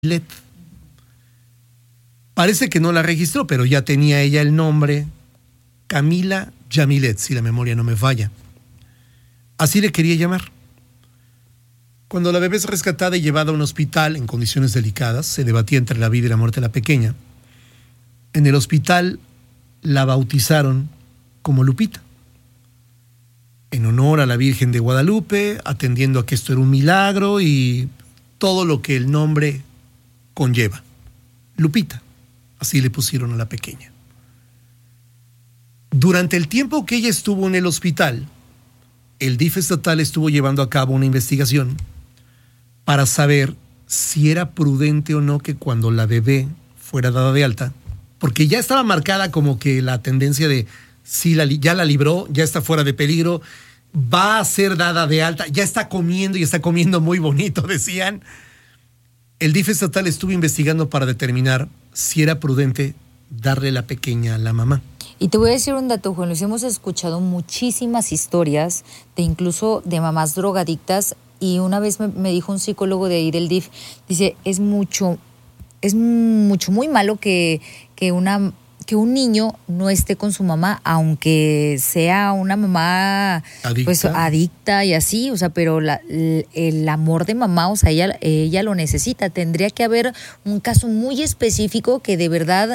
Yamilet. Parece que no la registró, pero ya tenía ella el nombre Camila Yamilet, si la memoria no me falla. Así le quería llamar. Cuando la bebé es rescatada y llevada a un hospital en condiciones delicadas, se debatía entre la vida y la muerte de la pequeña. En el hospital la bautizaron como Lupita, en honor a la Virgen de Guadalupe, atendiendo a que esto era un milagro y todo lo que el nombre conlleva. Lupita, así le pusieron a la pequeña. Durante el tiempo que ella estuvo en el hospital, el DIF estatal estuvo llevando a cabo una investigación para saber si era prudente o no que cuando la bebé fuera dada de alta, porque ya estaba marcada como que la tendencia de si ya la libró, ya está fuera de peligro, va a ser dada de alta, ya está comiendo y está comiendo muy bonito, decían. El DIF estatal estuvo investigando para determinar si era prudente darle la pequeña a la mamá. Y te voy a decir un dato, Juan Luis, hemos escuchado muchísimas historias de incluso de mamás drogadictas, y una vez me dijo un psicólogo de ahí del DIF, dice, es mucho muy malo que un niño no esté con su mamá, aunque sea una mamá adicta, pues adicta y así, o sea, pero el amor de mamá, o sea, ella lo necesita. Tendría que haber un caso muy específico que de verdad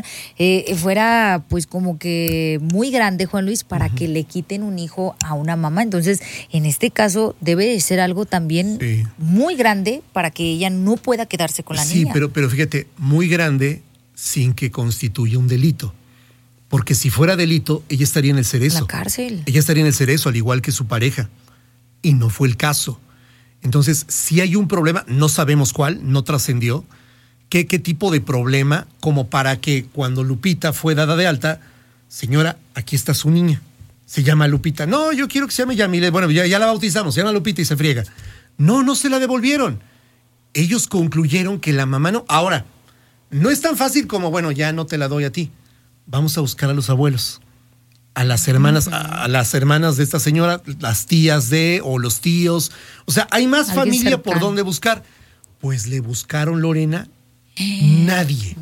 fuera pues como que muy grande, Juan Luis, para que le quiten un hijo a una mamá. Entonces, en este caso debe de ser algo también muy grande para que ella no pueda quedarse con la niña. Sí, pero fíjate, muy grande sin que constituya un delito. Porque si fuera delito, ella estaría en el cerezo. En la cárcel. Ella estaría en el cerezo, al igual que su pareja. Y no fue el caso. Entonces, si hay un problema, no sabemos cuál, no trascendió. ¿Qué tipo de problema? Como para que cuando Lupita fue dada de alta, señora, aquí está su niña. Se llama Lupita. No, yo quiero que se llame Yamilet. Bueno, ya la bautizamos, se llama Lupita y se friega. No se la devolvieron. Ellos concluyeron que la mamá no. Ahora, no es tan fácil como, bueno, ya no te la doy a ti. Vamos a buscar a los abuelos, a las hermanas, a las hermanas de esta señora, las tías o los tíos. O sea, hay más familia cercano por donde buscar. Pues le buscaron, Lorena, nadie.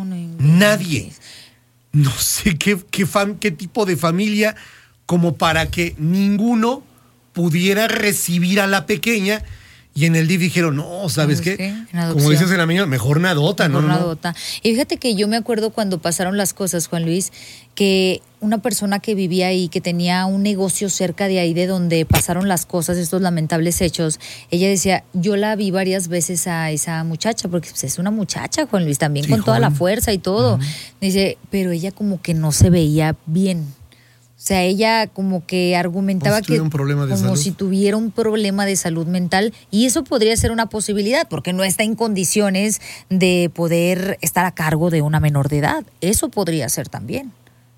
Nadie. No sé qué tipo de familia como para que ninguno pudiera recibir a la pequeña. Y en el DIF dijeron, no, ¿sabes qué? Como dices en la mañana, mejor nadota, ¿no? Nadota. Y fíjate que yo me acuerdo cuando pasaron las cosas, Juan Luis, que una persona que vivía ahí, que tenía un negocio cerca de ahí, de donde pasaron las cosas, estos lamentables hechos, ella decía, yo la vi varias veces a esa muchacha, porque pues, es una muchacha, Juan Luis, también sí, con toda la fuerza y todo. Dice, pero ella como que no se veía bien. O sea, ella como que argumentaba que como si tuviera un problema de salud mental, y eso podría ser una posibilidad porque no está en condiciones de poder estar a cargo de una menor de edad. Eso podría ser también.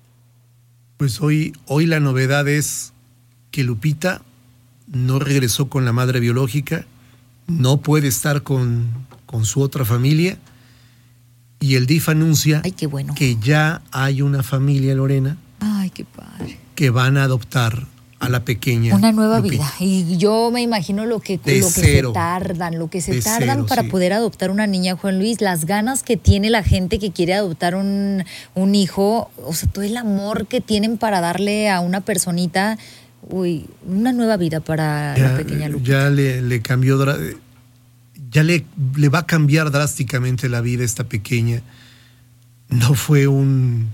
Pues hoy la novedad es que Lupita no regresó con la madre biológica, no puede estar con su otra familia, y el DIF anuncia que ya hay una familia, Lorena. Ay, qué padre. Que van a adoptar a la pequeña. Una nueva Lupita. vida. Y yo me imagino lo que se tardan para poder adoptar una niña, Juan Luis, las ganas que tiene la gente que quiere adoptar un hijo, o sea, todo el amor que tienen para darle a una personita, una nueva vida para la pequeña Lupita. Ya le cambió, ya le va a cambiar drásticamente la vida a esta pequeña. No fue un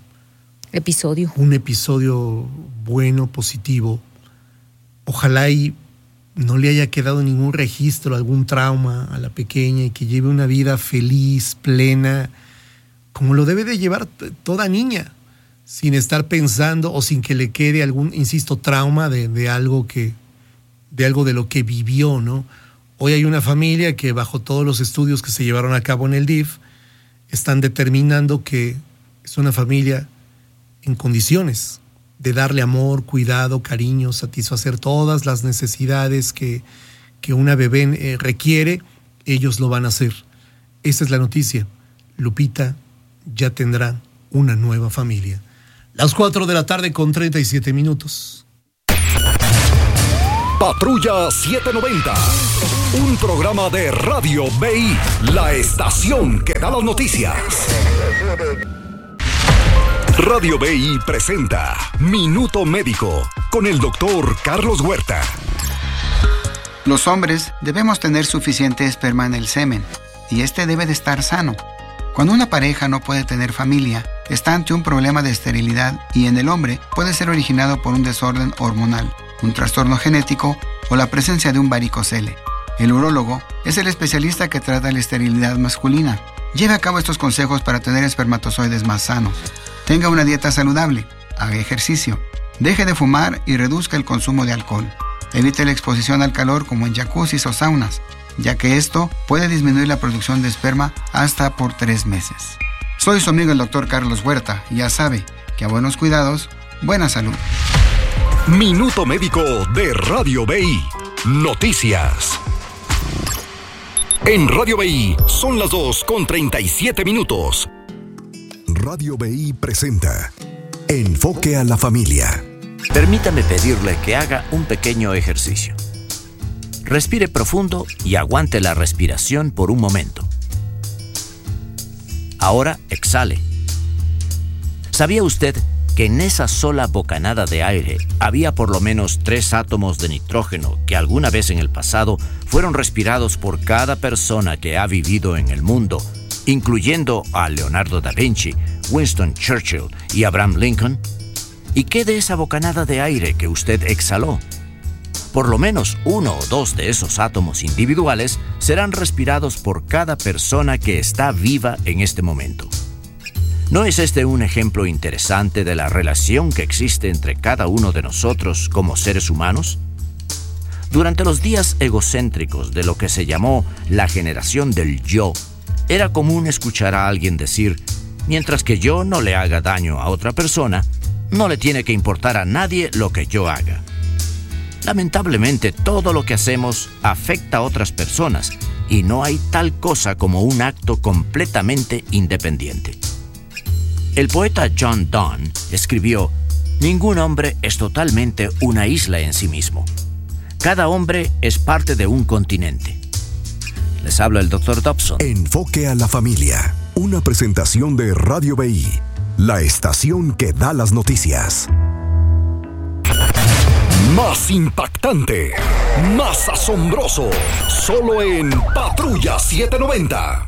episodio bueno, positivo. Ojalá y no le haya quedado ningún registro, algún trauma a la pequeña, y que lleve una vida feliz, plena, como lo debe de llevar toda niña, sin estar pensando o sin que le quede algún, insisto, trauma de algo de lo que vivió, ¿no? Hoy hay una familia que, bajo todos los estudios que se llevaron a cabo en el DIF, están determinando que es una familia en condiciones de darle amor, cuidado, cariño, satisfacer todas las necesidades que una bebé requiere. Ellos lo van a hacer. Esta es la noticia. Lupita ya tendrá una nueva familia. Las 4 de la tarde con 37 minutos. Patrulla 790. Un programa de Radio BI, la estación que da las noticias. Radio BI presenta Minuto Médico con el doctor Carlos Huerta. Los hombres debemos tener suficiente esperma en el semen y este debe de estar sano. Cuando una pareja no puede tener familia, está ante un problema de esterilidad y en el hombre puede ser originado por un desorden hormonal, un trastorno genético o la presencia de un varicocele. El urólogo es el especialista que trata la esterilidad masculina. Lleve a cabo estos consejos para tener espermatozoides más sanos. Tenga una dieta saludable, haga ejercicio, deje de fumar y reduzca el consumo de alcohol. Evite la exposición al calor como en jacuzzis o saunas, ya que esto puede disminuir la producción de esperma hasta por 3 meses. Soy su amigo el doctor Carlos Huerta y ya sabe que a buenos cuidados, buena salud. Minuto Médico de Radio BI. Noticias. En Radio BI son las 2:37. Radio BI presenta Enfoque a la Familia. Permítame pedirle que haga un pequeño ejercicio. Respire profundo y aguante la respiración por un momento. Ahora exhale. ¿Sabía usted que en esa sola bocanada de aire había por lo menos 3 átomos de nitrógeno que alguna vez en el pasado fueron respirados por cada persona que ha vivido en el mundo, incluyendo a Leonardo da Vinci, Winston Churchill y Abraham Lincoln? ¿Y qué de esa bocanada de aire que usted exhaló? Por lo menos 1 o 2 de esos átomos individuales serán respirados por cada persona que está viva en este momento. ¿No es este un ejemplo interesante de la relación que existe entre cada uno de nosotros como seres humanos? Durante los días egocéntricos de lo que se llamó la generación del yo, era común escuchar a alguien decir: mientras que yo no le haga daño a otra persona, no le tiene que importar a nadie lo que yo haga. Lamentablemente, todo lo que hacemos afecta a otras personas y no hay tal cosa como un acto completamente independiente. El poeta John Donne escribió: ningún hombre es totalmente una isla en sí mismo. Cada hombre es parte de un continente. Les habla el Dr. Dobson. Enfoque a la Familia. Una presentación de Radio BI, la estación que da las noticias. Más impactante, más asombroso, solo en Patrulla 790.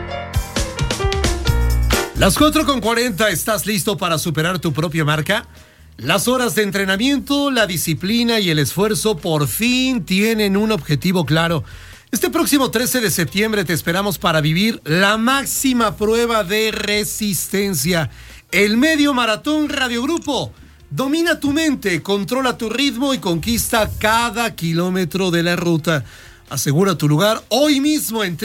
Las 4:40, ¿estás listo para superar tu propia marca? Las horas de entrenamiento, la disciplina y el esfuerzo por fin tienen un objetivo claro. Este próximo 13 de septiembre te esperamos para vivir la máxima prueba de resistencia, el Medio Maratón Radiogrupo. Domina tu mente, controla tu ritmo y conquista cada kilómetro de la ruta. Asegura tu lugar hoy mismo en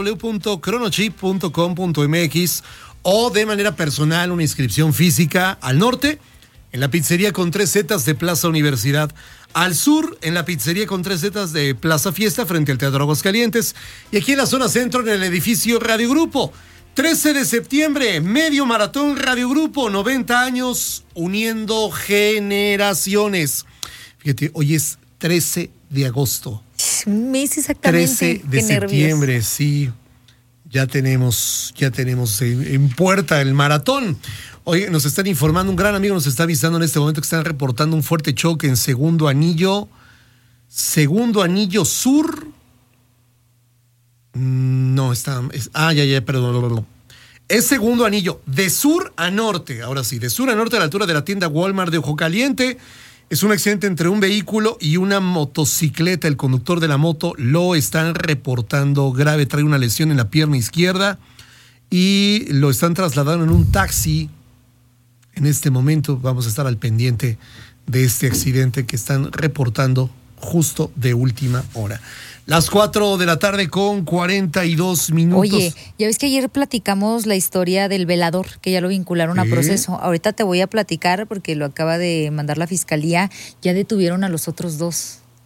www.chronochip.com.mx o de manera personal una inscripción física al norte en la pizzería con 3 Zetas de Plaza Universidad, al sur en la pizzería con 3 Zetas de Plaza Fiesta frente al Teatro Aguascalientes y aquí en la zona centro en el edificio Radiogrupo. 13 de septiembre, Medio Maratón Radiogrupo, 90 años uniendo generaciones. Fíjate, hoy es 13 de agosto. Un mes exactamente. 13 de septiembre, nervios. Sí. Ya tenemos en puerta el maratón. Oye, nos están informando, un gran amigo nos está avisando en este momento que están reportando un fuerte choque en segundo anillo sur. No, perdón. Es segundo anillo, de sur a norte, ahora sí, de sur a norte a la altura de la tienda Walmart de Ojo Caliente. Es un accidente entre un vehículo y una motocicleta. El conductor de la moto lo están reportando grave, trae una lesión en la pierna izquierda y lo están trasladando en un taxi. En este momento vamos a estar al pendiente de este accidente que están reportando justo de última hora. Las 4:42 p.m. Oye, ya ves que ayer platicamos la historia del velador, que ya lo vincularon a proceso. Ahorita te voy a platicar porque lo acaba de mandar la fiscalía. Ya detuvieron a los otros 2.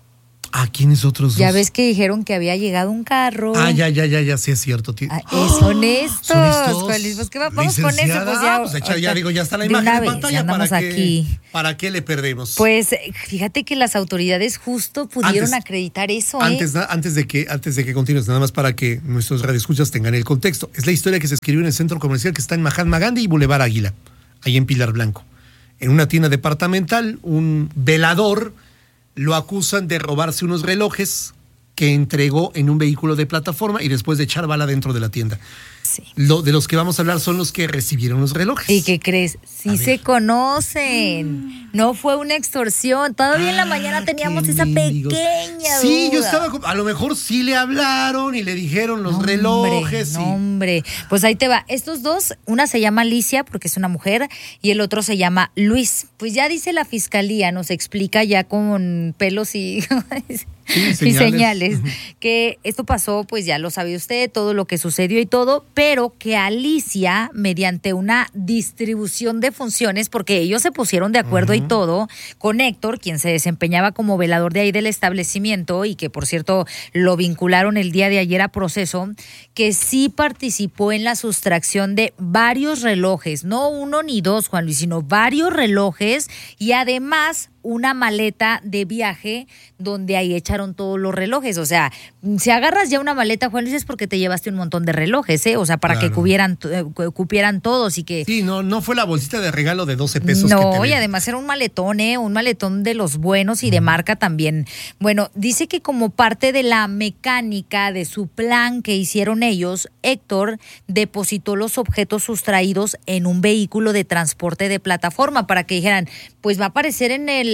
¿A quiénes otros dos? Ya ves que dijeron que había llegado un carro. Ya, sí es cierto. Son estos. ¿Son estos? Juan Luis, pues, vamos con eso. Pues ya está la imagen de pantalla. ¿Para qué le perdemos? Pues fíjate que las autoridades justo pudieron acreditar eso. Antes de que continúes, nada más para que nuestros radioescuchas tengan el contexto. Es la historia que se escribió en el centro comercial que está en Mahatma Gandhi y Boulevard Águila, ahí en Pilar Blanco. En una tienda departamental, un velador lo acusan de robarse unos relojes que entregó en un vehículo de plataforma y después de echar bala dentro de la tienda. Sí. De los que vamos a hablar son los que recibieron los relojes. ¿Y qué crees? Sí se conocen. No fue una extorsión. Todavía en la mañana teníamos esa pequeña duda. Sí, yo estaba... A lo mejor sí le hablaron y le dijeron los relojes. Hombre. Pues ahí te va. Estos dos, una se llama Alicia porque es una mujer y el otro se llama Luis. Pues ya dice la fiscalía, nos explica ya con pelos y... y señales, que esto pasó, pues ya lo sabe usted, todo lo que sucedió y todo, pero que Alicia, mediante una distribución de funciones, porque ellos se pusieron de acuerdo y todo, con Héctor, quien se desempeñaba como velador de ahí del establecimiento y que, por cierto, lo vincularon el día de ayer a proceso, que sí participó en la sustracción de varios relojes, no uno ni dos, Juan Luis, sino varios relojes y además una maleta de viaje donde ahí echaron todos los relojes. O sea, si agarras ya una maleta, Juan Luis, es porque te llevaste un montón de relojes, ¿eh? O sea, para que cupieran todos y que... Sí, no fue la bolsita de regalo de 12 pesos. No, y además era un maletón de los buenos y de marca también. Bueno, dice que como parte de la mecánica de su plan que hicieron ellos, Héctor depositó los objetos sustraídos en un vehículo de transporte de plataforma para que dijeran, pues va a aparecer en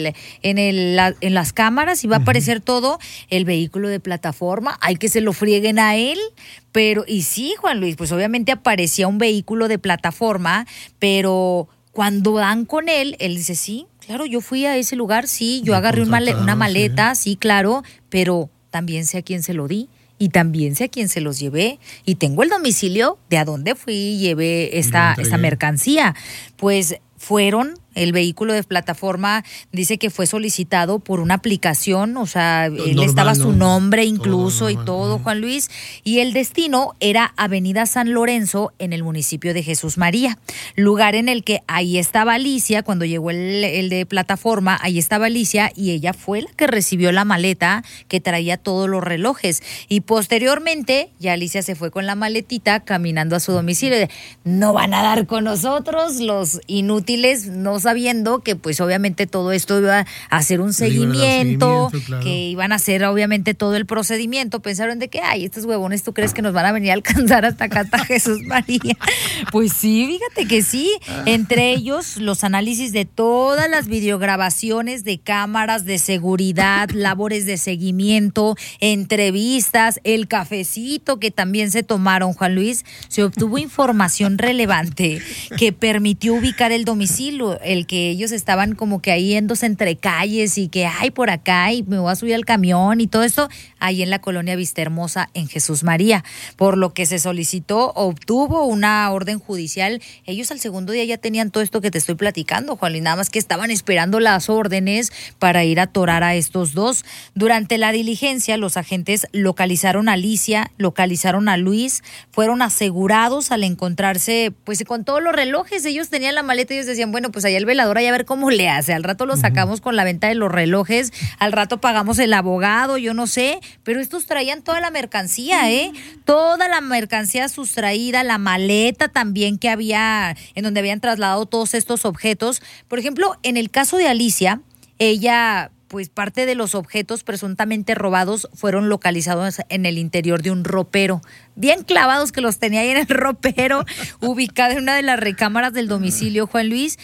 las cámaras y va a aparecer todo el vehículo de plataforma, hay que se lo frieguen a él, pero, y sí, Juan Luis, pues obviamente aparecía un vehículo de plataforma, pero cuando dan con él dice, sí, claro, yo fui a ese lugar, sí, yo agarré una maleta, sí, claro, pero también sé a quién se lo di. Y también sé a quién se los llevé. Y tengo el domicilio de a dónde fui y llevé esta mercancía. Pues fueron, el vehículo de plataforma dice que fue solicitado por una aplicación, o sea, estaba su nombre incluso y todo, Juan Luis, y el destino era Avenida San Lorenzo en el municipio de Jesús María, lugar en el que ahí estaba Alicia, cuando llegó el de plataforma, ahí estaba Alicia y ella fue la que recibió la maleta que traía todos los relojes y posteriormente ya Alicia se fue con la maletita caminando a su domicilio. No van a dar con nosotros los inútiles, no sabiendo que pues obviamente todo esto iba a hacer un seguimiento, claro, que iban a hacer obviamente todo el procedimiento. Pensaron de que, estos huevones, ¿tú crees que nos van a venir a alcanzar hasta acá, hasta Jesús María? Pues sí, fíjate que sí. Entre ellos, los análisis de todas las videograbaciones de cámaras de seguridad, labores de seguimiento, entrevistas, el cafecito que también se tomaron, Juan Luis, se obtuvo información relevante que permitió ubicar el domicilio, el que ellos estaban como que ahí yéndose entre calles y que por acá y me voy a subir al camión y todo esto, ahí en la colonia Vista Hermosa en Jesús María, por lo que se solicitó, obtuvo una orden judicial. Ellos al segundo día ya tenían todo esto que te estoy platicando, Juan, y nada más que estaban esperando las órdenes para ir a atorar a estos dos. Durante la diligencia, los agentes localizaron a Alicia, localizaron a Luis, fueron asegurados al encontrarse pues con todos los relojes. Ellos tenían la maleta y ellos decían, bueno, pues allá el velador, a ver cómo le hace, al rato lo sacamos con la venta de los relojes, al rato pagamos el abogado, yo no sé, pero estos traían toda la mercancía, toda la mercancía sustraída, la maleta también que había, en donde habían trasladado todos estos objetos. Por ejemplo, en el caso de Alicia, ella, pues parte de los objetos presuntamente robados fueron localizados en el interior de un ropero, bien clavados que los tenía ahí en el ropero, ubicada en una de las recámaras del domicilio, Juan Luis,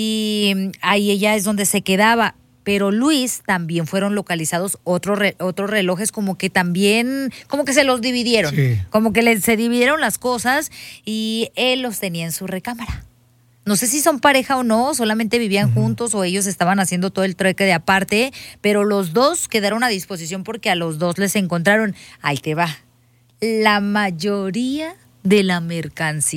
y ahí ella es donde se quedaba. Pero Luis también fueron localizados otros relojes, como que también, como que se los dividieron, como que se dividieron las cosas y él los tenía en su recámara. No sé si son pareja o no, solamente vivían juntos o ellos estaban haciendo todo el trueque de aparte, pero los dos quedaron a disposición porque a los dos les encontraron, ahí te va, la mayoría de la mercancía.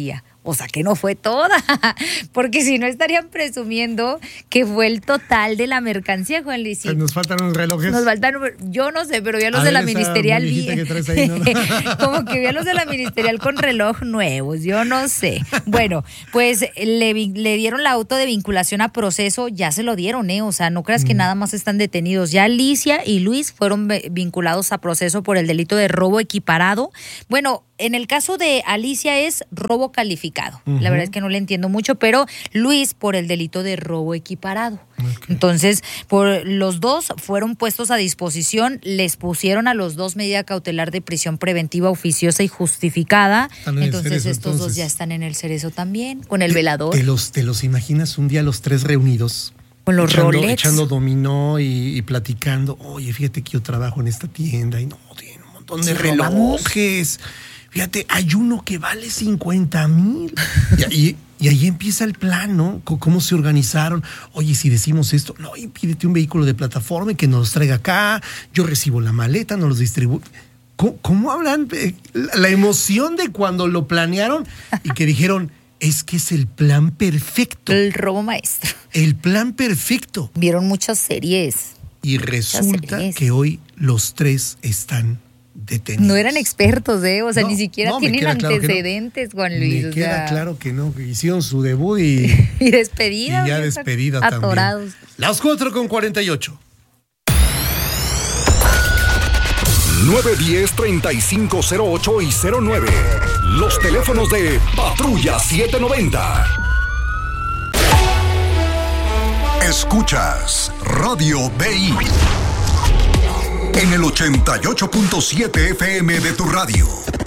o sea que no fue toda, porque si no estarían presumiendo que fue el total de la mercancía, Juan Luis. Nos faltan unos relojes. Yo no sé, pero vi a los de la ministerial ahí, ¿no? como que vi a los de la ministerial con reloj nuevos, yo no sé. Bueno, pues le dieron la auto de vinculación a proceso, ya se lo dieron, o sea, no creas que nada más están detenidos. Ya Alicia y Luis fueron vinculados a proceso por el delito de robo equiparado. Bueno, en el caso de Alicia es robo calificado. La verdad es que no le entiendo mucho, pero Luis por el delito de robo equiparado. Okay. Entonces, por los dos fueron puestos a disposición, les pusieron a los dos medida cautelar de prisión preventiva oficiosa y justificada. Entonces, estos dos ya están en el cerezo también, con el velador. ¿Te los imaginas un día los tres reunidos? Con los Rolex. Echando dominó y platicando. Oye, fíjate que yo trabajo en esta tienda y no, tiene un montón de relojes. Fíjate, hay uno que vale 50,000. Y ahí empieza el plan, ¿no? ¿Cómo se organizaron? Oye, si decimos esto, no, y pídete un vehículo de plataforma y que nos los traiga acá. Yo recibo la maleta, nos los distribuyo. ¿Cómo hablan? La emoción de cuando lo planearon y que dijeron, es que es el plan perfecto. El robo maestro. El plan perfecto. Vieron muchas series. Y resulta que hoy los tres están detenidos. No eran expertos, o sea, ni siquiera tienen antecedentes, claro, Juan Luis. Me queda claro que no, que hicieron su debut y despedida. Y ya despedida atorados. También. Las 4:48. 910-3508 y 09. Los teléfonos de Patrulla 790. Escuchas Radio BI en el 88.7 FM de tu radio.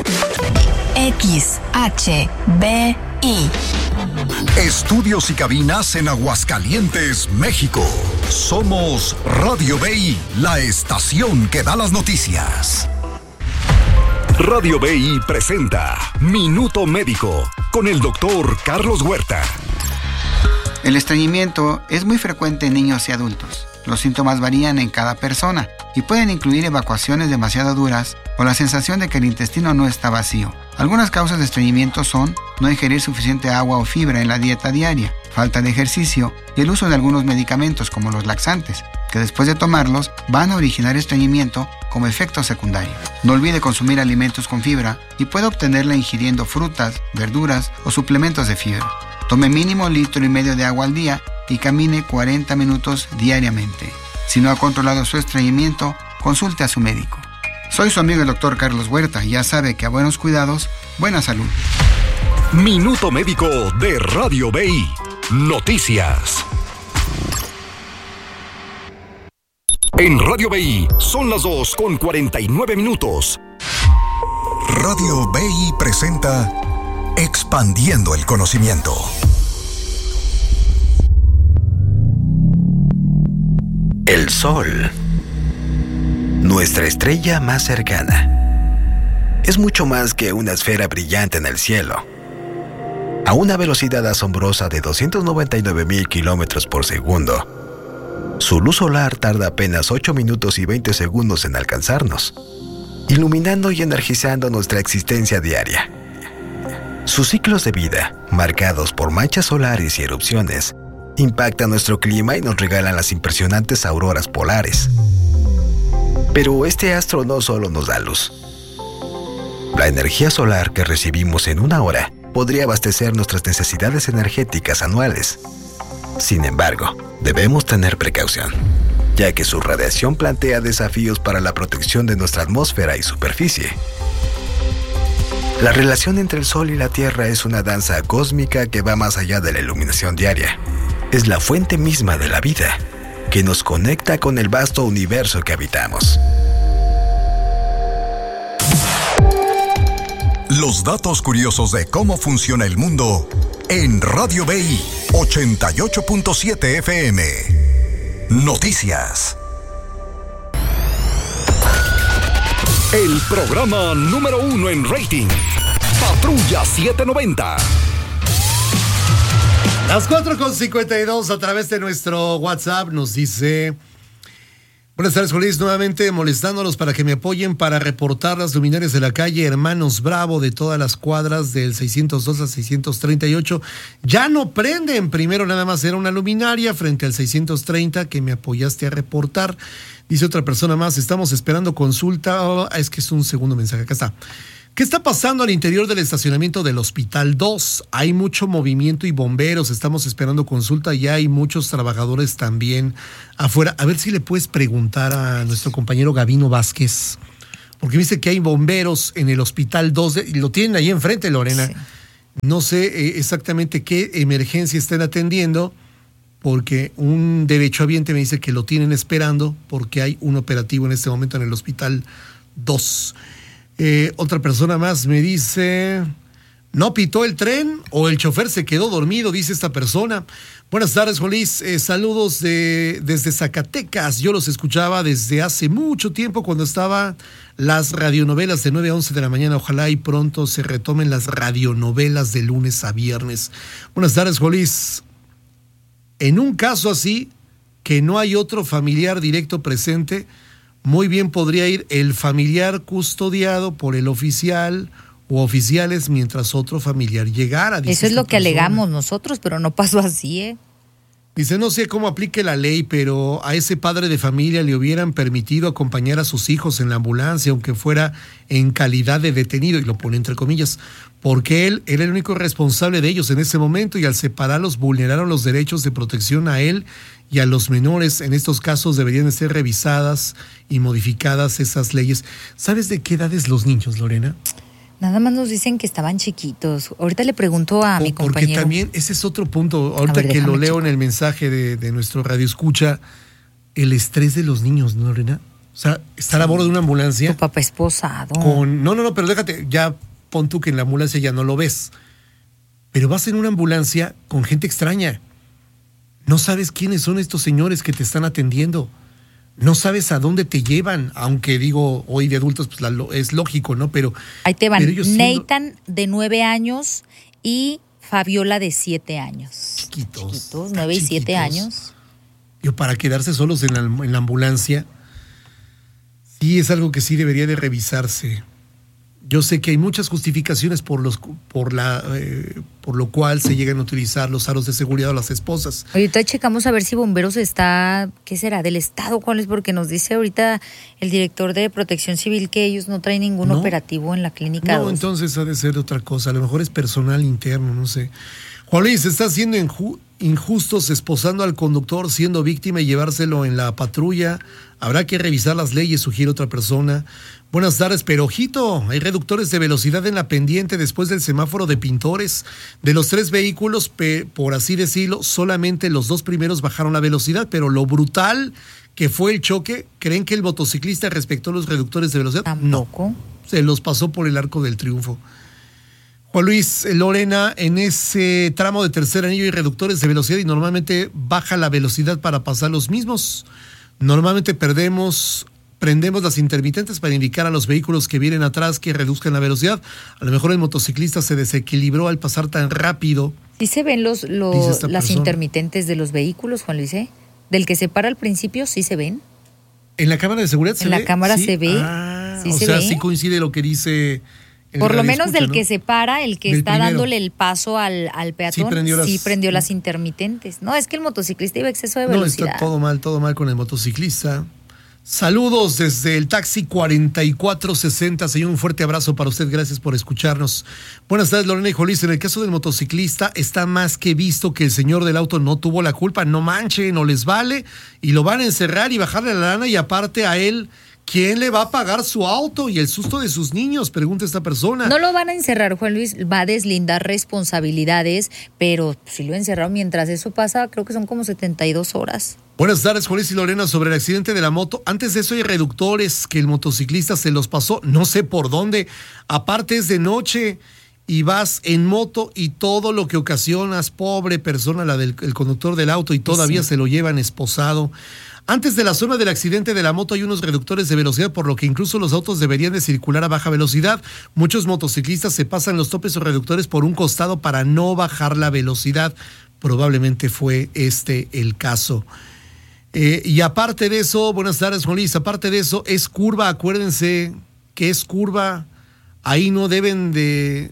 XHBI. Estudios y cabinas en Aguascalientes, México. Somos Radio BI, la estación que da las noticias. Radio BI presenta Minuto Médico con el doctor Carlos Huerta. El estreñimiento es muy frecuente en niños y adultos. Los síntomas varían en cada persona y pueden incluir evacuaciones demasiado duras o la sensación de que el intestino no está vacío. Algunas causas de estreñimiento son no ingerir suficiente agua o fibra en la dieta diaria, falta de ejercicio y el uso de algunos medicamentos como los laxantes, que después de tomarlos van a originar estreñimiento como efecto secundario. No olvide consumir alimentos con fibra y puede obtenerla ingiriendo frutas, verduras o suplementos de fibra. Tome mínimo 1,5 litros de agua al día y camine 40 minutos diariamente. Si no ha controlado su estreñimiento, consulte a su médico. Soy su amigo el doctor Carlos Huerta y ya sabe que a buenos cuidados, buena salud. Minuto Médico de Radio BI. Noticias. En Radio BI son las 2:49. Radio BI presenta Expandiendo el Conocimiento. El Sol, nuestra estrella más cercana, es mucho más que una esfera brillante en el cielo. A una velocidad asombrosa de 299,000 kilómetros por segundo, su luz solar tarda apenas 8 minutos y 20 segundos en alcanzarnos, iluminando y energizando nuestra existencia diaria. Sus ciclos de vida, marcados por manchas solares y erupciones, impactan nuestro clima y nos regalan las impresionantes auroras polares. Pero este astro no solo nos da luz. La energía solar que recibimos en una hora podría abastecer nuestras necesidades energéticas anuales. Sin embargo, debemos tener precaución, ya que su radiación plantea desafíos para la protección de nuestra atmósfera y superficie. La relación entre el Sol y la Tierra es una danza cósmica que va más allá de la iluminación diaria. Es la fuente misma de la vida, que nos conecta con el vasto universo que habitamos. Los datos curiosos de cómo funciona el mundo en Radio BI 88.7 FM. Noticias. El programa número 1 en rating. Patrulla 790. Las 4:52 a través de nuestro WhatsApp nos dice: Buenas tardes, Juan Luis, nuevamente molestándolos para que me apoyen para reportar las luminarias de la calle Hermanos Bravo de todas las cuadras del 602 al 638. Ya no prenden, primero nada más era una luminaria frente al 630 que me apoyaste a reportar. Dice otra persona más, estamos esperando consulta. Es que es un segundo mensaje, acá está. ¿Qué está pasando al interior del estacionamiento del Hospital 2? Hay mucho movimiento y bomberos, estamos esperando consulta, ya hay muchos trabajadores también afuera. A ver si le puedes preguntar a nuestro compañero Gabino Vázquez, porque dice que hay bomberos en el Hospital 2, y lo tienen ahí enfrente, Lorena. Sí. No sé exactamente qué emergencia están atendiendo, porque un derechohabiente me dice que lo tienen esperando, porque hay un operativo en este momento en el Hospital 2. Otra persona más me dice, ¿no pitó el tren o el chofer se quedó dormido? Dice esta persona. Buenas tardes, Juan Luis. Saludos desde Zacatecas. Yo los escuchaba desde hace mucho tiempo cuando estaban las radionovelas de 9 a 11 de la mañana. Ojalá y pronto se retomen las radionovelas de lunes a viernes. Buenas tardes, Juan Luis. En un caso así, que no hay otro familiar directo presente, muy bien podría ir el familiar custodiado por el oficial o oficiales mientras otro familiar llegara. Eso es lo que alegamos nosotros, pero no pasó así, ¿eh? Dice, no sé cómo aplique la ley, pero a ese padre de familia le hubieran permitido acompañar a sus hijos en la ambulancia, aunque fuera en calidad de detenido, y lo pone entre comillas, porque él era el único responsable de ellos en ese momento y al separarlos vulneraron los derechos de protección a él y a los menores. En estos casos deberían de ser revisadas y modificadas esas leyes. ¿Sabes de qué edades los niños, Lorena? Nada más nos dicen que estaban chiquitos. Ahorita le pregunto a mi compañero. Porque también ese es otro punto. Ahorita que lo leo en el mensaje de nuestro radio escucha, el estrés de los niños, ¿no, Lorena? O sea, estar a bordo de una ambulancia. Tu papá es posado. No, pero déjate, ya pon tú que en la ambulancia ya no lo ves. Pero vas en una ambulancia con gente extraña. No sabes quiénes son estos señores que te están atendiendo. No sabes a dónde te llevan, aunque digo, hoy de adultos pues es lógico, ¿no? Pero ahí te van Nathan de 9 años y Fabiola de 7 años. Chiquitos, 9 y 7 años. Yo, para quedarse solos en la ambulancia, sí es algo que sí debería de revisarse. Yo sé que hay muchas justificaciones por lo cual se llegan a utilizar los aros de seguridad a las esposas. Ahorita checamos a ver si Bomberos está, ¿qué será? ¿Del Estado? ¿Cuál es? Porque nos dice ahorita el director de Protección Civil que ellos no traen ningún operativo en la clínica. No, 2. Entonces ha de ser otra cosa. A lo mejor es personal interno, no sé. Juan Luis, está siendo injustos esposando al conductor, siendo víctima y llevárselo en la patrulla. Habrá que revisar las leyes, sugiere otra persona. Buenas tardes, pero ojito, hay reductores de velocidad en la pendiente después del semáforo de Pintores. De los 3 vehículos, por así decirlo, solamente los 2 primeros bajaron la velocidad, pero lo brutal que fue el choque, ¿creen que el motociclista respetó los reductores de velocidad? Tampoco. No, se los pasó por el arco del triunfo. Juan Luis, Lorena, en ese tramo de tercer anillo hay reductores de velocidad y normalmente baja la velocidad para pasar los mismos. Normalmente prendemos las intermitentes para indicar a los vehículos que vienen atrás que reduzcan la velocidad. A lo mejor el motociclista se desequilibró al pasar tan rápido. ¿Sí se ven las intermitentes de los vehículos, Juan Luis? Del que se para al principio, ¿sí se ven? ¿En la cámara de seguridad se ve? En la cámara ¿sí? Se ve. Sí, se ve. Sí coincide lo que dice por lo menos del que se para, el que está dándole el paso al peatón, sí prendió las intermitentes. No, es que el motociclista iba a exceso de velocidad. No, está todo mal con el motociclista. Saludos desde el taxi 4460, señor, un fuerte abrazo para usted, gracias por escucharnos. Buenas tardes, Lorena y Juan Luis. En el caso del motociclista está más que visto que el señor del auto no tuvo la culpa, no manche, no les vale, y lo van a encerrar y bajarle la lana, y aparte a él, ¿quién le va a pagar su auto y el susto de sus niños? Pregunta esta persona. No lo van a encerrar, Juan Luis, va a deslindar responsabilidades, pero si lo encerraron mientras eso pasa, creo que son como 72 horas. Buenas tardes, Juan Luis y Lorena, sobre el accidente de la moto. Antes de eso hay reductores que el motociclista se los pasó, no sé por dónde. Aparte es de noche y vas en moto y todo lo que ocasionas, pobre persona, el conductor del auto, y todavía se lo llevan esposado. Antes de la zona del accidente de la moto hay unos reductores de velocidad, por lo que incluso los autos deberían de circular a baja velocidad. Muchos motociclistas se pasan los topes o reductores por un costado para no bajar la velocidad. Probablemente fue el caso. Y aparte de eso, buenas tardes, Juan Luis, aparte de eso, es curva, acuérdense que es curva, ahí no deben de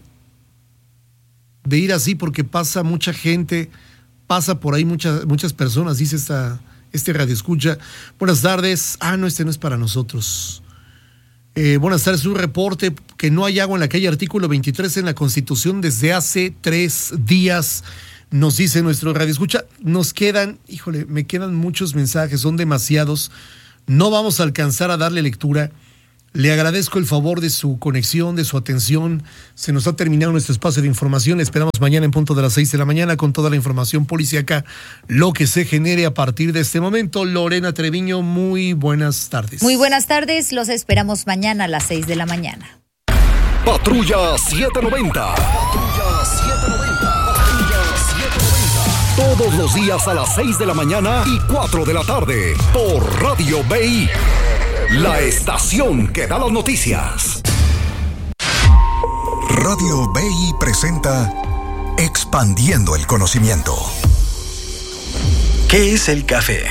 ir así porque pasa mucha gente, pasa por ahí muchas personas, dice este radioescucha. Buenas tardes, no, este no es para nosotros. Buenas tardes, un reporte que no hay agua en la calle Artículo 23 en la Constitución desde hace 3 días. Nos dice nuestro radioescucha, me quedan muchos mensajes, son demasiados, no vamos a alcanzar a darle lectura. Le agradezco el favor de su conexión, de su atención. Se nos ha terminado nuestro espacio de información. Le esperamos mañana en punto de las 6 de la mañana con toda la información policíaca, lo que se genere a partir de este momento. Lorena Treviño, muy buenas tardes. Muy buenas tardes, los esperamos mañana a las 6 de la mañana. Patrulla 790. Patrulla 790. Todos los días a las 6 de la mañana y 4 de la tarde por Radio BI, la estación que da las noticias. Radio BI presenta Expandiendo el Conocimiento. ¿Qué es el café?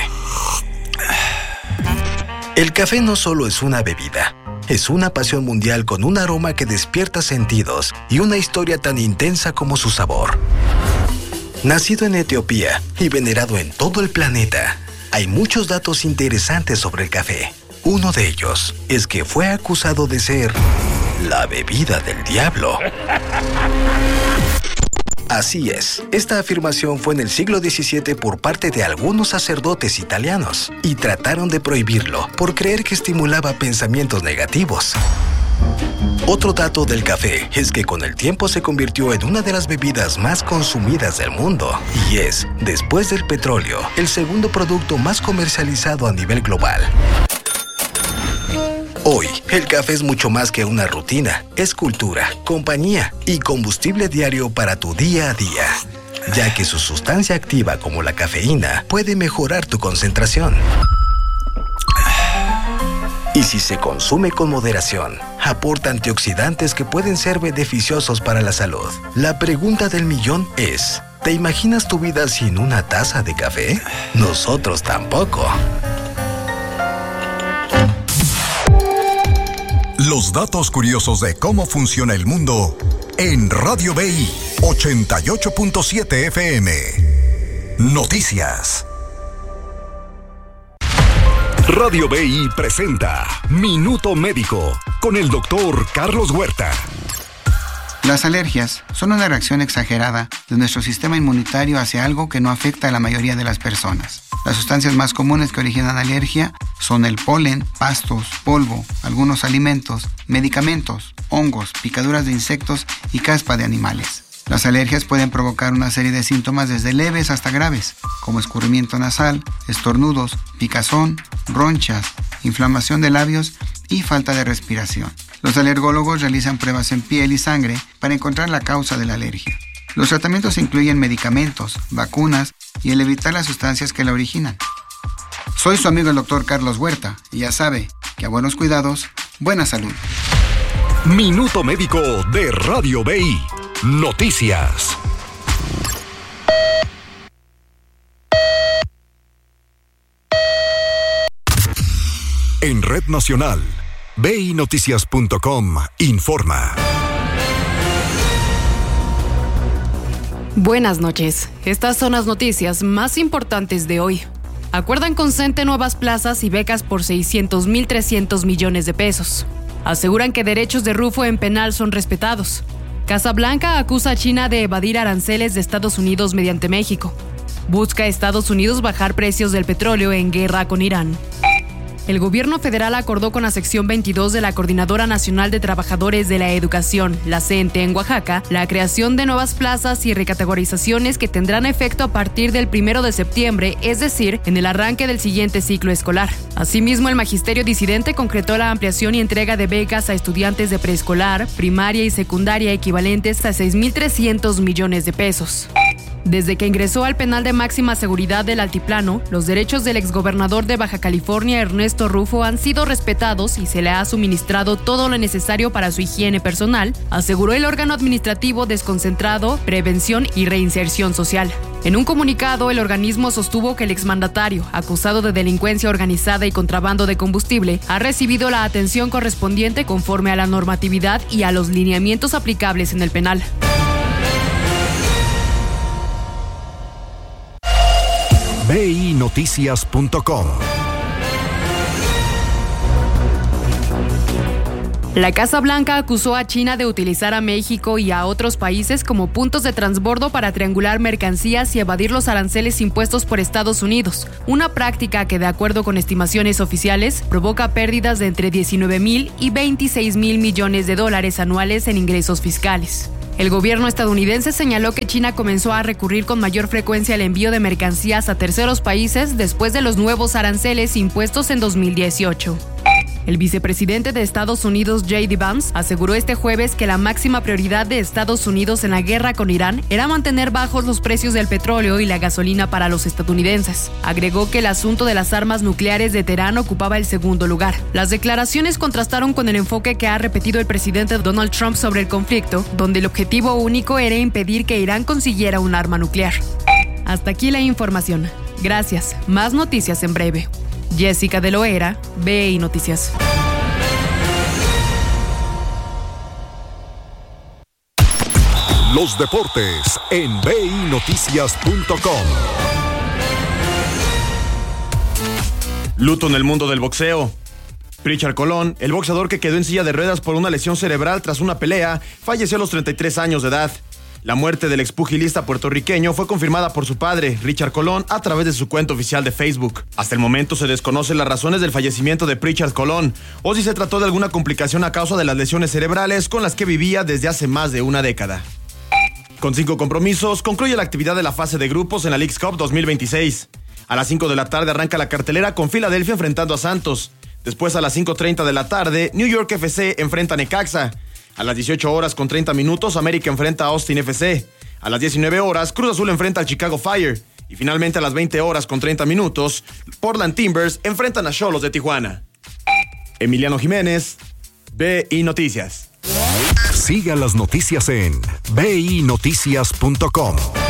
El café no solo es una bebida, es una pasión mundial con un aroma que despierta sentidos y una historia tan intensa como su sabor. Nacido en Etiopía y venerado en todo el planeta, hay muchos datos interesantes sobre el café. Uno de ellos es que fue acusado de ser la bebida del diablo. Así es, esta afirmación fue en el siglo XVII por parte de algunos sacerdotes italianos y trataron de prohibirlo por creer que estimulaba pensamientos negativos. Otro dato del café es que con el tiempo se convirtió en una de las bebidas más consumidas del mundo y es, después del petróleo, el segundo producto más comercializado a nivel global. Hoy, el café es mucho más que una rutina, es cultura, compañía y combustible diario para tu día a día, ya que su sustancia activa como la cafeína puede mejorar tu concentración. Y si se consume con moderación, aporta antioxidantes que pueden ser beneficiosos para la salud. La pregunta del millón es, ¿te imaginas tu vida sin una taza de café? Nosotros tampoco. Los datos curiosos de cómo funciona el mundo en Radio BI 88.7 FM. Noticias. Radio BI presenta Minuto Médico con el doctor Carlos Huerta. Las alergias son una reacción exagerada de nuestro sistema inmunitario hacia algo que no afecta a la mayoría de las personas. Las sustancias más comunes que originan alergia son el polen, pastos, polvo, algunos alimentos, medicamentos, hongos, picaduras de insectos y caspa de animales. Las alergias pueden provocar una serie de síntomas desde leves hasta graves, como escurrimiento nasal, estornudos, picazón, ronchas, inflamación de labios y falta de respiración. Los alergólogos realizan pruebas en piel y sangre para encontrar la causa de la alergia. Los tratamientos incluyen medicamentos, vacunas y el evitar las sustancias que la originan. Soy su amigo el doctor Carlos Huerta y ya sabe que a buenos cuidados, buena salud. Minuto Médico de Radio BI. Noticias. En Red Nacional, BINoticias.com informa. Buenas noches. Estas son las noticias más importantes de hoy. Acuerdan con CENTE nuevas plazas y becas por 600.300 millones de pesos. Aseguran que derechos de Rufo en penal son respetados. Casa Blanca acusa a China de evadir aranceles de Estados Unidos mediante México. Busca a Estados Unidos bajar precios del petróleo en guerra con Irán. El gobierno federal acordó con la sección 22 de la Coordinadora Nacional de Trabajadores de la Educación, la CENTE en Oaxaca, la creación de nuevas plazas y recategorizaciones que tendrán efecto a partir del 1 de septiembre, es decir, en el arranque del siguiente ciclo escolar. Asimismo, el magisterio disidente concretó la ampliación y entrega de becas a estudiantes de preescolar, primaria y secundaria equivalentes a 6.300 millones de pesos. Desde que ingresó al penal de máxima seguridad del Altiplano, los derechos del exgobernador de Baja California, Ernesto Rufo, han sido respetados y se le ha suministrado todo lo necesario para su higiene personal, aseguró el órgano administrativo desconcentrado, Prevención y Reinserción Social. En un comunicado, el organismo sostuvo que el exmandatario, acusado de delincuencia organizada y contrabando de combustible, ha recibido la atención correspondiente conforme a la normatividad y a los lineamientos aplicables en el penal. BINoticias.com. La Casa Blanca acusó a China de utilizar a México y a otros países como puntos de transbordo para triangular mercancías y evadir los aranceles impuestos por Estados Unidos, una práctica que, de acuerdo con estimaciones oficiales, provoca pérdidas de entre 19,000 y 26,000 millones de dólares anuales en ingresos fiscales. El gobierno estadounidense señaló que China comenzó a recurrir con mayor frecuencia al envío de mercancías a terceros países después de los nuevos aranceles impuestos en 2018. El vicepresidente de Estados Unidos, J.D. Vance, aseguró este jueves que la máxima prioridad de Estados Unidos en la guerra con Irán era mantener bajos los precios del petróleo y la gasolina para los estadounidenses. Agregó que el asunto de las armas nucleares de Teherán ocupaba el segundo lugar. Las declaraciones contrastaron con el enfoque que ha repetido el presidente Donald Trump sobre el conflicto, donde el objetivo único era impedir que Irán consiguiera un arma nuclear. Hasta aquí la información. Gracias. Más noticias en breve. Jessica de Loera, BI Noticias. Los deportes en BINoticias.com. Luto en el mundo del boxeo. Richard Colón, el boxeador que quedó en silla de ruedas por una lesión cerebral tras una pelea, falleció a los 33 años de edad. La muerte del expugilista puertorriqueño fue confirmada por su padre, Richard Colón, a través de su cuenta oficial de Facebook. Hasta el momento se desconocen las razones del fallecimiento de Richard Colón, o si se trató de alguna complicación a causa de las lesiones cerebrales con las que vivía desde hace más de una década. Con 5 compromisos, concluye la actividad de la fase de grupos en la Leagues Cup 2026. A las 5 de la tarde arranca la cartelera con Filadelfia enfrentando a Santos. Después a las 5:30 de la tarde, New York FC enfrenta a Necaxa. A las 18 horas con 30 minutos, América enfrenta a Austin FC. A las 19 horas, Cruz Azul enfrenta al Chicago Fire. Y finalmente a las 20 horas con 30 minutos, Portland Timbers enfrentan a Xolos de Tijuana. Emiliano Jiménez, BI Noticias. Siga las noticias en BINoticias.com.